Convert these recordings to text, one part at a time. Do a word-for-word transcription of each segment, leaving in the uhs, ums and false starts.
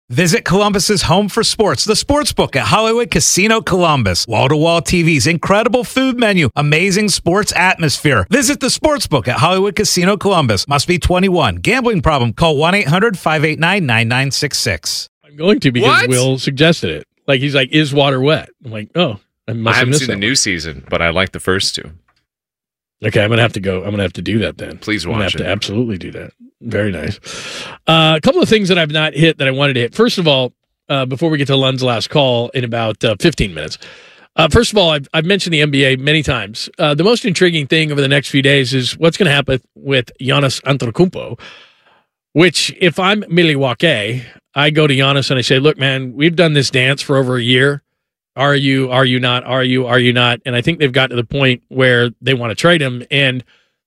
Visit Columbus's home for sports, the Sportsbook at Hollywood Casino Columbus. Wall-to-wall T Vs, incredible food menu, amazing sports atmosphere. Visit the Sportsbook at Hollywood Casino Columbus. Must be twenty-one. Gambling problem? Call one eight hundred five eight nine nine nine six six. I'm going to because What? Will suggested it. Like, he's like, is water wet? I'm like, oh, I must I have haven't missed seen the that new one. season, but I like the first two. Okay, I'm going to have to go. I'm going to have to do that then. Please I'm gonna watch have it. to absolutely do that. Very nice. Uh, a couple of things that I've not hit that I wanted to hit. First of all, uh, before we get to Lund's last call in about uh, fifteen minutes. Uh, first of all, I've, I've mentioned the N B A many times. Uh, the most intriguing thing over the next few days is what's going to happen with Giannis Antetokounmpo, which if I'm Milwaukee, I go to Giannis and I say, look, man, we've done this dance for over a year. Are you, are you not, are you, are you not? And I think they've got to the point where they want to trade him. And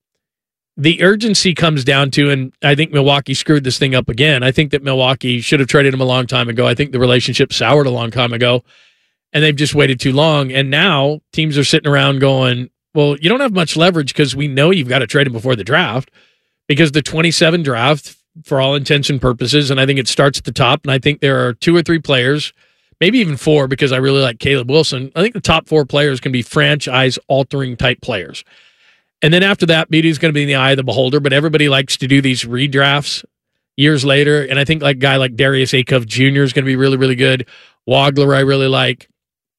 the urgency comes down to, and I think Milwaukee screwed this thing up again. I think that Milwaukee should have traded him a long time ago. I think the relationship soured a long time ago, and they've just waited too long. And now teams are sitting around going, well, you don't have much leverage because we know you've got to trade him before the draft, because the twenty-seven draft, for all intents and purposes, and I think it starts at the top, and I think there are two or three players, maybe even four, because I really like Caleb Wilson. I think the top four players can be franchise-altering type players. And then after that, beauty is going to be in the eye of the beholder, but everybody likes to do these redrafts years later, and I think like a guy like Darius Akov Junior is going to be really, really good. Wagler I really like.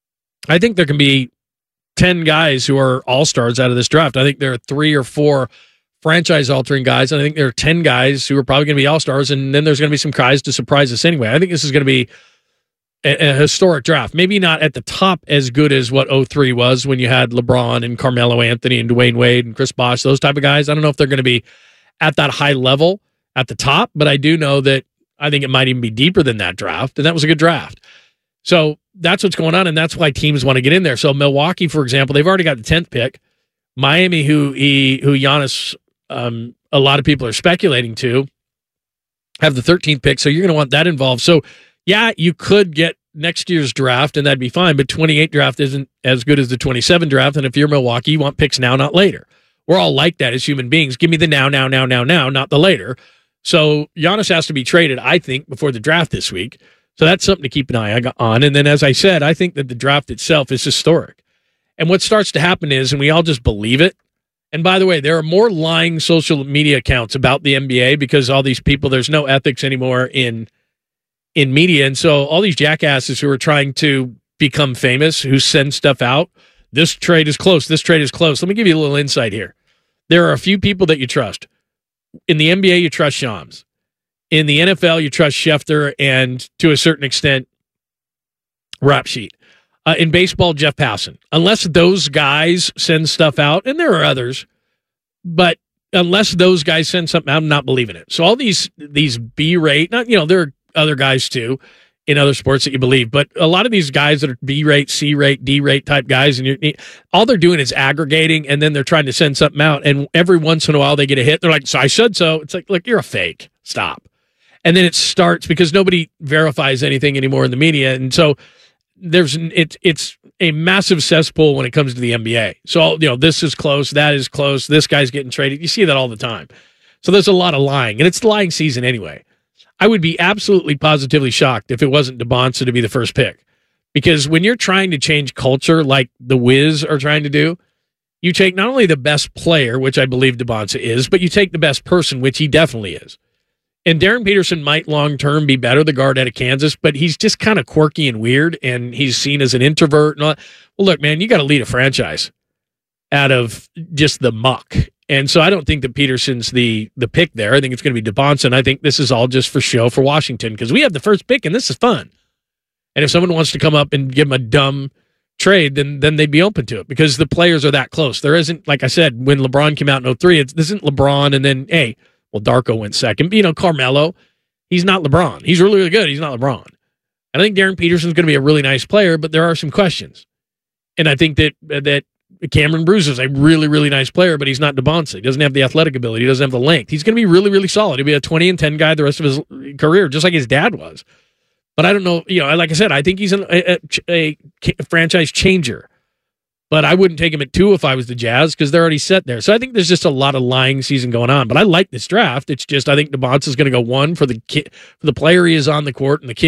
I think there can be ten guys who are all-stars out of this draft. I think there are three or four franchise-altering guys, and I think there are ten guys who are probably going to be all-stars, and then there's going to be some guys to surprise us anyway. I think this is going to be a, a historic draft. Maybe not at the top as good as what oh three was when you had LeBron and Carmelo Anthony and Dwayne Wade and Chris Bosh, those type of guys. I don't know if they're going to be at that high level at the top, but I do know that I think it might even be deeper than that draft, and that was a good draft. So that's what's going on, and that's why teams want to get in there. So Milwaukee, for example, they've already got the tenth pick. Miami, who he, who Giannis, um, a lot of people are speculating to, have the thirteenth pick, so you're going to want that involved. So, yeah, you could get next year's draft, and that'd be fine, but twenty-eight draft isn't as good as the twenty-seven draft, and if you're Milwaukee, you want picks now, not later. We're all like that as human beings. Give me the now, now, now, now, now, not the later. So Giannis has to be traded, I think, before the draft this week. So that's something to keep an eye on. And then, as I said, I think that the draft itself is historic. And what starts to happen is, and we all just believe it, and by the way, there are more lying social media accounts about the N B A because all these people, there's no ethics anymore in in media. And so all these jackasses who are trying to become famous, who send stuff out, this trade is close, this trade is close. Let me give you a little insight here. There are a few people that you trust. In the N B A, you trust Shams. In the N F L, you trust Schefter and, to a certain extent, Rap Sheet. Uh, in baseball, Jeff Passan. Unless those guys send stuff out, and there are others, but unless those guys send something out, I'm not believing it. So all these these B-rate, not, you know, there are other guys too in other sports that you believe, but a lot of these guys that are B-rate, C-rate, D-rate type guys, and you're, all they're doing is aggregating, and then they're trying to send something out, and every once in a while they get a hit. They're like, so I said so. It's like, look, you're a fake. Stop. And then it starts because nobody verifies anything anymore in the media, and so there's it, it's a massive cesspool when it comes to the N B A. So, you know, this is close, that is close, this guy's getting traded. You see that all the time. So there's a lot of lying, and it's the lying season anyway. I would be absolutely positively shocked if it wasn't DeBonsa to be the first pick, because when you're trying to change culture like the Wiz are trying to do, you take not only the best player, which I believe DeBonsa is, but you take the best person, which he definitely is. And Darren Peterson might long-term be better, the guard out of Kansas, but he's just kind of quirky and weird, and he's seen as an introvert. And all that. Well, look, man, you got to lead a franchise out of just the muck. And so I don't think that Peterson's the the pick there. I think it's going to be DeBonsa. I think this is all just for show for Washington because we have the first pick, and this is fun. And if someone wants to come up and give him a dumb trade, then then they'd be open to it because the players are that close. There isn't, like I said, when LeBron came out in oh three, it's, this isn't LeBron and then, hey, well, Darko went second. You know, Carmelo, he's not LeBron. He's really, really good. He's not LeBron. And I think Darren Peterson's going to be a really nice player, but there are some questions. And I think that that Cameron Bruce is a really, really nice player, but he's not DeBonsa. He doesn't have the athletic ability. He doesn't have the length. He's going to be really, really solid. He'll be a twenty and ten guy the rest of his career, just like his dad was. But I don't know. You know, like I said, I think he's an, a, a, a franchise changer. But I wouldn't take him at two if I was the Jazz because they're already set there. So I think there's just a lot of lying season going on. But I like this draft. It's just I think DeBonsa is going to go one for the kid, for the player he is on the court and the kid